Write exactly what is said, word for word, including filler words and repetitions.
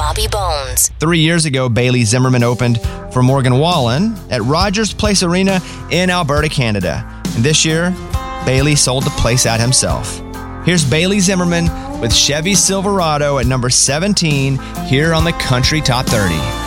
Bobby Bones. Three years ago, Bailey Zimmerman opened for Morgan Wallen at Rogers Place Arena in Alberta, Canada. And this year, Bailey sold the place out himself. Here's Bailey Zimmerman with Chevy Silverado at number seventeen here on the Country Top thirty.